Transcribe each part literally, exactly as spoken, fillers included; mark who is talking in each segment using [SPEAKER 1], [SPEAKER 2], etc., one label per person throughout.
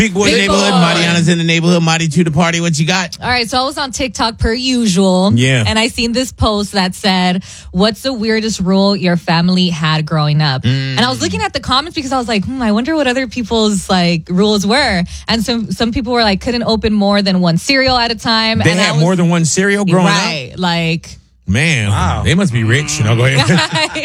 [SPEAKER 1] Big boy
[SPEAKER 2] Big
[SPEAKER 1] neighborhood.
[SPEAKER 2] boy.
[SPEAKER 1] Mariana's in the neighborhood. Marty to the party. What you got?
[SPEAKER 3] All right, so I was on TikTok per usual.
[SPEAKER 1] Yeah.
[SPEAKER 3] And I seen this post that said, what's the weirdest rule your family had growing up?
[SPEAKER 1] Mm.
[SPEAKER 3] And I was looking at the comments because I was like, hmm, I wonder what other people's like rules were. And some some people were like, couldn't open more than one cereal at a time.
[SPEAKER 1] They
[SPEAKER 3] and I
[SPEAKER 1] had
[SPEAKER 3] was,
[SPEAKER 1] more than one cereal growing
[SPEAKER 3] right, like...
[SPEAKER 1] up? Man,
[SPEAKER 2] Wow.
[SPEAKER 1] they must be rich. You know, go ahead.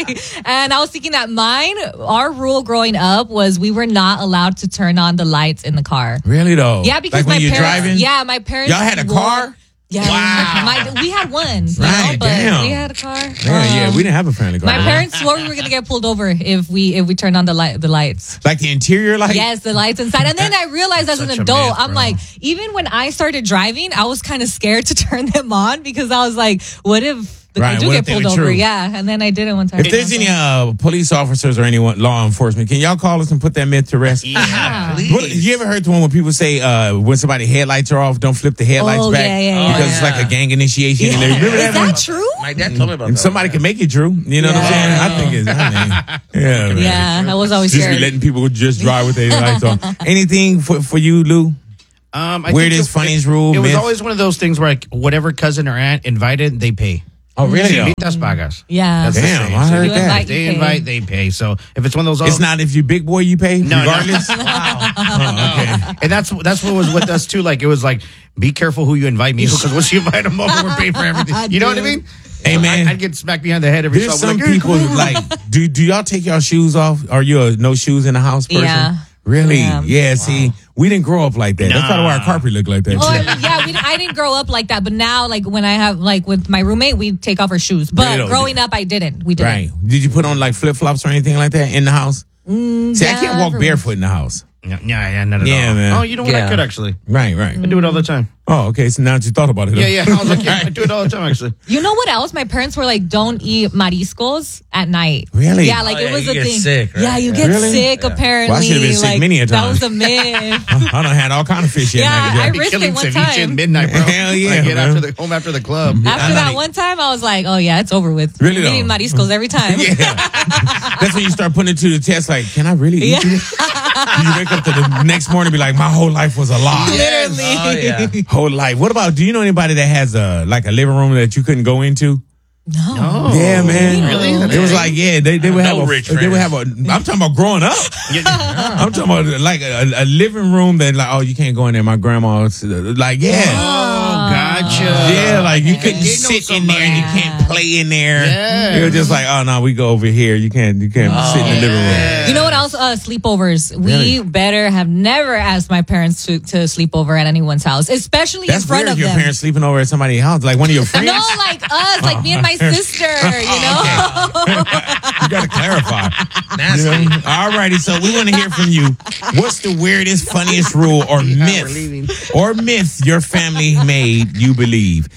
[SPEAKER 3] And I was thinking that mine, our rule growing up was we were not allowed to turn on the lights in the car.
[SPEAKER 1] Really, though?
[SPEAKER 3] Yeah, because
[SPEAKER 1] like when
[SPEAKER 3] my
[SPEAKER 1] you're
[SPEAKER 3] parents,
[SPEAKER 1] driving?
[SPEAKER 3] yeah, my parents.
[SPEAKER 1] Y'all had a
[SPEAKER 3] wore-
[SPEAKER 1] car?
[SPEAKER 3] Yeah,
[SPEAKER 1] Wow.
[SPEAKER 3] my, we had one, you
[SPEAKER 1] Right,
[SPEAKER 3] know, but
[SPEAKER 1] damn.
[SPEAKER 3] we had a car.
[SPEAKER 1] Yeah, yeah,
[SPEAKER 3] Um,
[SPEAKER 1] we didn't have a family car.
[SPEAKER 3] My parents swore we were gonna get pulled over if we if we turned on the light the lights.
[SPEAKER 1] Like the interior light?
[SPEAKER 3] Yes, the lights inside. And then I realized as an
[SPEAKER 2] Such a
[SPEAKER 3] adult,
[SPEAKER 2] myth,
[SPEAKER 3] I'm
[SPEAKER 2] bro.
[SPEAKER 3] like, even when I started driving, I was kind of scared to turn them on because I was like, what if
[SPEAKER 1] Right,
[SPEAKER 3] I do
[SPEAKER 1] what
[SPEAKER 3] get
[SPEAKER 1] if they
[SPEAKER 3] pulled
[SPEAKER 1] were
[SPEAKER 3] over?
[SPEAKER 1] true?
[SPEAKER 3] Yeah, and then I did it one time.
[SPEAKER 1] If there's any uh, police officers or anyone law enforcement, can y'all call us and put that myth to rest?
[SPEAKER 2] Yeah, please.
[SPEAKER 1] What, you ever heard the one when people say uh, when somebody headlights are off, don't flip the headlights
[SPEAKER 3] Oh,
[SPEAKER 1] back
[SPEAKER 3] yeah, yeah, yeah.
[SPEAKER 1] because it's like a gang initiation? And they, remember
[SPEAKER 3] Is
[SPEAKER 1] that?
[SPEAKER 3] that
[SPEAKER 1] one?
[SPEAKER 3] true?
[SPEAKER 2] My dad told me about
[SPEAKER 1] And
[SPEAKER 2] that.
[SPEAKER 1] somebody can make it true. You know what I'm
[SPEAKER 3] Yeah.
[SPEAKER 1] saying? I think it's. I mean, yeah, man.
[SPEAKER 3] Yeah, I was always
[SPEAKER 1] Just be
[SPEAKER 3] scared.
[SPEAKER 1] letting people just drive with their lights on. Anything for for you, Lou?
[SPEAKER 2] Um, I
[SPEAKER 1] Weirdest,
[SPEAKER 2] think it-
[SPEAKER 1] funniest rule,
[SPEAKER 2] It was
[SPEAKER 1] myth?
[SPEAKER 2] always one of those things where like, whatever cousin or aunt invited, they pay.
[SPEAKER 1] Oh, really?
[SPEAKER 2] Si invitas, pagas.
[SPEAKER 3] Yeah.
[SPEAKER 2] That's the
[SPEAKER 1] Damn,
[SPEAKER 2] saying.
[SPEAKER 1] I
[SPEAKER 2] So
[SPEAKER 1] heard
[SPEAKER 3] You
[SPEAKER 1] that.
[SPEAKER 3] invite,
[SPEAKER 2] If they
[SPEAKER 3] you pay.
[SPEAKER 2] invite, they pay. So if it's one of those,
[SPEAKER 1] It's not if you big boy, you pay,
[SPEAKER 2] No, no.
[SPEAKER 1] regardless. Oh, okay.
[SPEAKER 2] and that's that's what was with us too. Like it was like, be careful who you invite me because once you invite them over, we're paying for everything. You know what I mean?
[SPEAKER 1] Hey,
[SPEAKER 2] So
[SPEAKER 1] man.
[SPEAKER 2] I, I'd get smacked behind the head every
[SPEAKER 1] There's
[SPEAKER 2] so
[SPEAKER 1] some
[SPEAKER 2] like, "Hey,
[SPEAKER 1] people
[SPEAKER 2] come on."
[SPEAKER 1] like do do y'all take y'all shoes off? Are you a no shoes in the house person?
[SPEAKER 3] Yeah.
[SPEAKER 1] Really?
[SPEAKER 3] Yeah.
[SPEAKER 1] Yeah. See, we didn't grow up like that. That's probably why our carpet looked like that.
[SPEAKER 3] Oh, I mean, yeah, we, I didn't grow up like that, but now, like when I have, like with my roommate, we take off our shoes. But
[SPEAKER 1] Really don't
[SPEAKER 3] growing
[SPEAKER 1] do-
[SPEAKER 3] up, I didn't. We didn't.
[SPEAKER 1] Right. Did you put on like flip flops or anything like that in the house?
[SPEAKER 3] Mm,
[SPEAKER 1] See, I can't
[SPEAKER 3] yeah,
[SPEAKER 1] walk
[SPEAKER 3] for-
[SPEAKER 1] barefoot in the house.
[SPEAKER 2] Yeah, yeah, yeah, not at
[SPEAKER 1] Yeah,
[SPEAKER 2] all.
[SPEAKER 1] man.
[SPEAKER 2] Oh, you know what? I
[SPEAKER 3] Yeah.
[SPEAKER 2] could actually.
[SPEAKER 1] Right, right.
[SPEAKER 2] I do it all the time.
[SPEAKER 1] Oh, okay. So now that you thought about it. huh?
[SPEAKER 2] Yeah, yeah. I was like, yeah, I do it all the time actually.
[SPEAKER 3] You know what else? My parents were like, "Don't eat mariscos at night."
[SPEAKER 1] Really?
[SPEAKER 3] Yeah, like
[SPEAKER 4] Oh,
[SPEAKER 3] it
[SPEAKER 4] yeah,
[SPEAKER 3] was
[SPEAKER 4] you
[SPEAKER 3] a
[SPEAKER 4] get
[SPEAKER 3] thing.
[SPEAKER 4] sick, right?
[SPEAKER 3] Yeah, you
[SPEAKER 4] Yeah.
[SPEAKER 3] get
[SPEAKER 1] Really?
[SPEAKER 3] sick. Apparently,
[SPEAKER 1] Well, I should've been sick
[SPEAKER 3] like,
[SPEAKER 1] many a
[SPEAKER 3] That
[SPEAKER 1] time.
[SPEAKER 3] was a myth.
[SPEAKER 1] I done had all kind of fish.
[SPEAKER 3] Yeah,
[SPEAKER 1] at night.
[SPEAKER 3] I risked
[SPEAKER 2] Killing
[SPEAKER 3] it one
[SPEAKER 2] ceviche at
[SPEAKER 3] time.
[SPEAKER 2] midnight, bro.
[SPEAKER 1] Hell yeah,
[SPEAKER 2] I get
[SPEAKER 1] man.
[SPEAKER 2] after the home after the club.
[SPEAKER 3] After
[SPEAKER 1] I
[SPEAKER 3] that
[SPEAKER 1] know.
[SPEAKER 3] one time, I was like, "Oh yeah, it's over with."
[SPEAKER 1] Really
[SPEAKER 3] I'm eating
[SPEAKER 1] though?
[SPEAKER 3] mariscos every time.
[SPEAKER 1] Yeah. That's when you start putting it to the test. Like, can I really eat
[SPEAKER 3] Yeah.
[SPEAKER 1] this? You wake up to the next morning and be like, my whole life was a lie.
[SPEAKER 3] Literally.
[SPEAKER 4] Oh, yeah.
[SPEAKER 1] Whole life. What about, do you know anybody that has a like a living room that you couldn't go into?
[SPEAKER 3] No.
[SPEAKER 1] Yeah, man.
[SPEAKER 2] Really?
[SPEAKER 1] It was like, yeah, they, they would
[SPEAKER 4] No
[SPEAKER 1] have a,
[SPEAKER 4] rich
[SPEAKER 1] they would have
[SPEAKER 4] friends.
[SPEAKER 1] a, I'm talking about growing up. I'm talking about like a, a living room that like, oh, you can't go in there. My grandma's like, yeah.
[SPEAKER 2] Oh, gotcha.
[SPEAKER 1] Yeah, like you couldn't
[SPEAKER 2] You know
[SPEAKER 1] sit in there and you
[SPEAKER 3] somebody.
[SPEAKER 1] can't play in there.
[SPEAKER 2] Yeah.
[SPEAKER 1] It was just like, oh no, we go over here. You can't, you can't sit in the living room.
[SPEAKER 3] You know what else? Uh, sleepovers.
[SPEAKER 1] Really?
[SPEAKER 3] We better have never asked my parents to, to sleep over at anyone's house, especially
[SPEAKER 1] That's
[SPEAKER 3] in front
[SPEAKER 1] weird.
[SPEAKER 3] of
[SPEAKER 1] Your
[SPEAKER 3] them.
[SPEAKER 1] parents sleeping over at somebody's house, like one of your friends.
[SPEAKER 3] No, like us, like me and my sister. You know.
[SPEAKER 1] You got to clarify.
[SPEAKER 4] Nasty.
[SPEAKER 1] You know? All righty, so we want to hear from you. What's the weirdest, funniest rule or
[SPEAKER 2] we're
[SPEAKER 1] myth
[SPEAKER 2] leaving.
[SPEAKER 1] or myth your family made you believe?